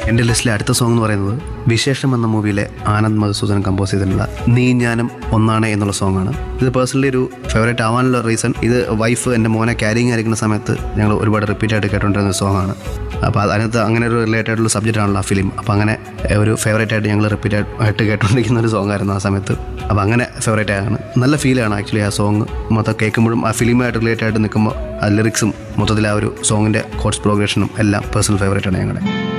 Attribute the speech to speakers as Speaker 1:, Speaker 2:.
Speaker 1: എൻ്റെ ലിസ്റ്റിലെ അടുത്ത സോങ് എന്ന് പറയുന്നത് വിശേഷം എന്ന മൂവിയിലെ ആനന്ദ് മധുസൂദൻ കമ്പോസ് ചെയ്തിട്ടുള്ള നീ ഞാനും ഒന്നാണ് എന്നുള്ള സോങ്ങാണ്. ഇത് പേഴ്സണലി ഒരു ഫേവറേറ്റ് ആവാനുള്ള റീസൺ, ഇത് വൈഫ് എൻ്റെ മോനെ ക്യാരിങ് ആയിരിക്കുന്ന സമയത്ത് ഞങ്ങൾ ഒരുപാട് റിപ്പീറ്റായിട്ട് കേട്ടുകൊണ്ടിരുന്ന സോങ്ങാണ്. അപ്പോൾ അതിനകത്ത് അങ്ങനെ ഒരു റിലേറ്റഡ് ആയിട്ടുള്ള സബ്ജക്റ്റ് ആണല്ലോ ആ ഫിലിം. അപ്പോൾ അങ്ങനെ ഒരു ഫേവറേറ്റ് ആയിട്ട് ഞങ്ങൾ റിപ്പീറ്റായിട്ട് കേട്ടുകൊണ്ടിരിക്കുന്ന ഒരു സോങ് ആയിരുന്നു ആ സമയത്ത്. അപ്പോൾ അങ്ങനെ ഫേവറേറ്റ് ആണ്. നല്ല ഫീലാണ് ആക്ച്വലി ആ സോങ് മൊത്തം കേൾക്കുമ്പോഴും ആ ഫിലിമായിട്ട് റിലേറ്റഡ് ആയിട്ട് നിൽക്കുമ്പോൾ ആ ലിറിക്സും മൊത്തത്തിൽ ആ ഒരു സോങ്ങിൻ്റെ കോഡ്സ് പ്രോഗ്രഷനും എല്ലാം പേഴ്സണൽ ഫേവറേറ്റ് ആണ് ഞങ്ങളുടെ.